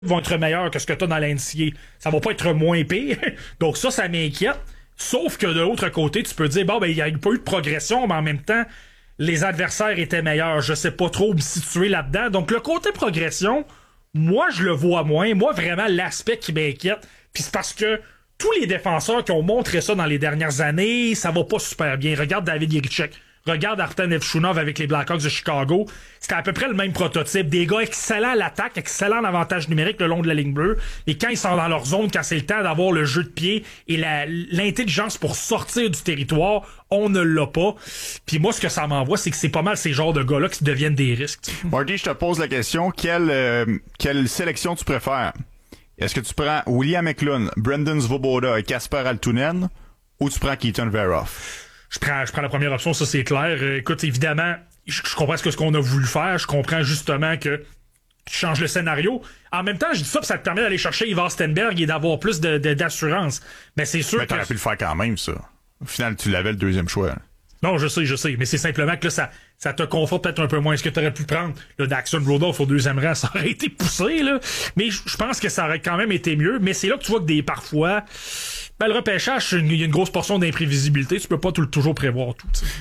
vont être meilleurs que ce que t'as dans l'NCA. Ça va pas être moins pire. Donc ça m'inquiète. Sauf que de l'autre côté, tu peux dire, bon, ben, il y a pas eu de progression, mais en même temps, les adversaires étaient meilleurs. Je sais pas trop me situer là-dedans. Donc le côté progression, moi, je le vois moins. Moi, vraiment, l'aspect qui m'inquiète, puis c'est parce que tous les défenseurs qui ont montré ça dans les dernières années, ça va pas super bien. Regarde David Jiricek. Regarde Artem Evchunov avec les Blackhawks de Chicago. C'était à peu près le même prototype. Des gars excellents à l'attaque, excellents en avantage numérique le long de la ligne bleue. Et quand ils sont dans leur zone, quand c'est le temps d'avoir le jeu de pied et l'intelligence pour sortir du territoire, on ne l'a pas. Puis moi, ce que ça m'envoie, c'est que c'est pas mal ces genres de gars-là qui deviennent des risques. Marty, je te pose la question. Quelle sélection tu préfères? Est-ce que tu prends William Eklund, Brendan Svoboda et Kasper Altunen ou tu prends Keaton Veroff? Je prends la première option, ça c'est clair. Écoute, évidemment, je comprends ce qu'on a voulu faire. Je comprends justement que tu changes le scénario. En même temps, je dis ça, ça te permet d'aller chercher Ivar Stenberg et d'avoir plus d'assurance. Mais c'est sûr mais t'aurais pu le faire quand même, ça. Au final, tu l'avais le deuxième choix. Non, je sais. Mais c'est simplement que là, ça te conforte peut-être un peu moins. Est-ce que t'aurais pu prendre le Daxon Rudolph au deuxième rang? Ça aurait été poussé, là. Mais je pense que ça aurait quand même été mieux. Mais c'est là que tu vois que parfois, ben, le repêchage, il y a une grosse portion d'imprévisibilité. Tu peux pas toujours prévoir tout, t'sais.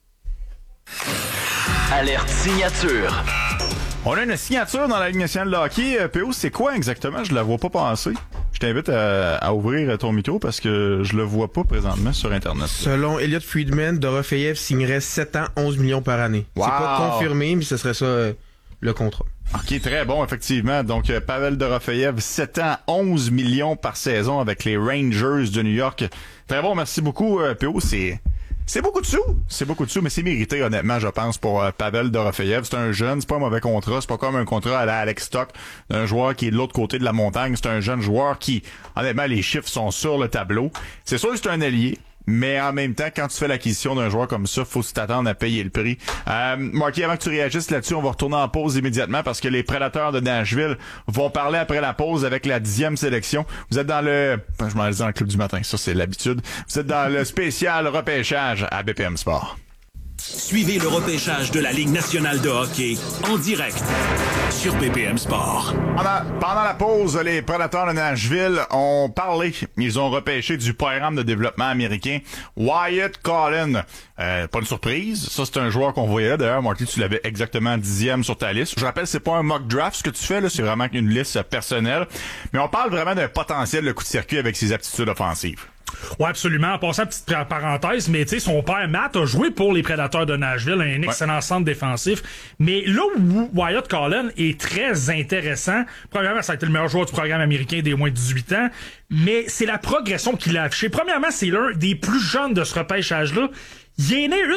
Alerte signature. On a une signature dans la Ligue nationale de hockey. PO, c'est quoi exactement? Je la vois pas passer. Je t'invite à ouvrir ton micro parce que je le vois pas présentement sur Internet. Selon Elliot Friedman, Dorofeyev signerait 7 ans, 11 millions par année. Wow. C'est pas confirmé, mais ce serait ça le contrat. OK, très bon, effectivement. Donc, Pavel Dorofeyev, 7 ans, 11 millions par saison avec les Rangers de New York. Très bon, merci beaucoup, PO. C'est beaucoup de sous, mais c'est mérité, honnêtement, je pense, pour Pavel Dorofeyev. C'est un jeune, c'est pas un mauvais contrat, c'est pas comme un contrat à la Alex Stock, d'un joueur qui est de l'autre côté de la montagne. C'est un jeune joueur qui, honnêtement, les chiffres sont sur le tableau. C'est sûr que c'est un allié, mais en même temps, quand tu fais l'acquisition d'un joueur comme ça, faut t'attendre à payer le prix. Marky, avant que tu réagisses là-dessus, on va retourner en pause immédiatement parce que les Prédateurs de Nashville vont parler après la pause avec la 10e sélection. Vous êtes dans je m'en dis dans le club du matin, ça c'est l'habitude. Vous êtes dans le spécial repêchage à BPM Sport. Suivez le repêchage de la Ligue nationale de hockey en direct sur BPM Sport. Pendant la pause, les Prédateurs de Nashville ont parlé. Ils ont repêché du programme de développement américain Wyatt Collin. Pas une surprise. Ça, c'est un joueur qu'on voyait là. D'ailleurs, Marty, tu l'avais exactement 10e sur ta liste. Je rappelle, c'est pas un mock draft ce que tu fais, là. C'est vraiment une liste personnelle. Mais on parle vraiment d'un potentiel de coup de circuit avec ses aptitudes offensives. Ouais, absolument. En passant, petite parenthèse, mais tu sais, son père, Matt, a joué pour les Prédateurs de Nashville, un excellent centre défensif. Mais là où Wyatt Collin est très intéressant, premièrement, ça a été le meilleur joueur du programme américain des moins de 18 ans, mais c'est la progression qu'il a affichée. Premièrement, c'est l'un des plus jeunes de ce repêchage-là. Il est né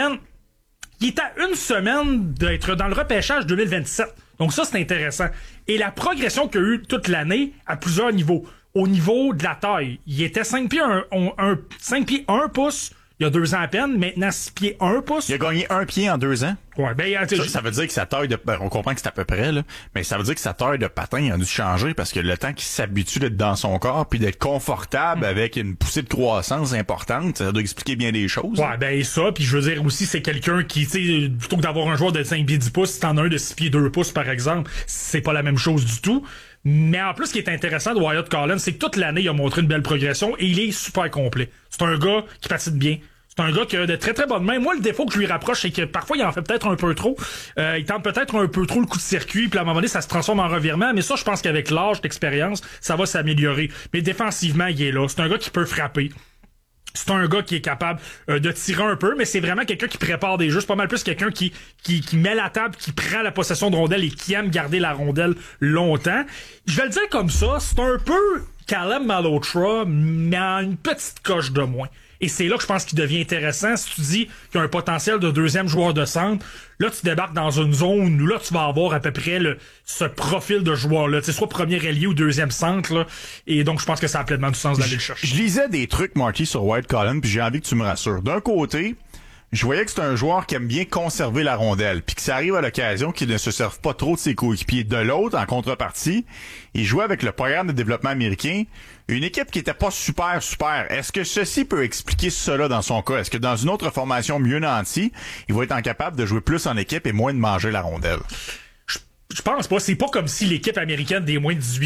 il est à une semaine d'être dans le repêchage 2027. Donc ça, c'est intéressant. Et la progression qu'il a eue toute l'année à plusieurs niveaux. Au niveau de la taille, il était 5 pieds 5 pieds 1 pouce il y a 2 ans à peine. Maintenant, 6 pieds 1 pouce. Il a gagné 1 pied en 2 ans. Ouais, ben, ça veut dire que sa taille de... on comprend que c'est à peu près, là. Mais ça veut dire que sa taille de patin a dû changer parce que le temps qu'il s'habitue d'être dans son corps puis d'être confortable avec une poussée de croissance importante, ça doit expliquer bien des choses. Ouais, ben, ça. Puis je veux dire aussi, c'est quelqu'un qui, tu sais, plutôt que d'avoir un joueur de 5 pieds 10 pouces, si t'en as un de 6 pieds 2 pouces, par exemple, c'est pas la même chose du tout. Mais en plus, ce qui est intéressant de Wyatt Collin, c'est que toute l'année, il a montré une belle progression et il est super complet. C'est un gars qui patine bien. C'est un gars qui a de très très bonnes mains. Moi, le défaut que je lui rapproche, c'est que parfois, il en fait peut-être un peu trop. Il tente peut-être un peu trop le coup de circuit, puis à un moment donné, ça se transforme en revirement. Mais ça, je pense qu'avec l'âge, l'expérience, ça va s'améliorer. Mais défensivement, il est là. C'est un gars qui peut frapper. C'est un gars qui est capable de tirer un peu, mais c'est vraiment quelqu'un qui prépare des jeux. C'est pas mal plus quelqu'un qui met la table, qui prend la possession de rondelle et qui aime garder la rondelle longtemps. Je vais le dire comme ça, c'est un peu Callum Malhotra, mais en une petite coche de moins. Et c'est là que je pense qu'il devient intéressant. Si tu dis qu'il y a un potentiel de deuxième joueur de centre, là, tu débarques dans une zone où là, tu vas avoir à peu près ce profil de joueur-là. Tu sais, soit premier ailier ou deuxième centre, là. Et donc, je pense que ça a pleinement du sens d'aller le chercher. Je lisais des trucs, Marty, sur Wyatt Collin, puis j'ai envie que tu me rassures. D'un côté, je voyais que c'est un joueur qui aime bien conserver la rondelle, puis que ça arrive à l'occasion qu'il ne se serve pas trop de ses coéquipiers. De l'autre, en contrepartie, il jouait avec le programme de développement américain, une équipe qui était pas super. Est-ce que ceci peut expliquer cela dans son cas? Est-ce que dans une autre formation mieux nantie, il va être incapable de jouer plus en équipe et moins de manger la rondelle? Je pense pas. C'est pas comme si l'équipe américaine des moins de 18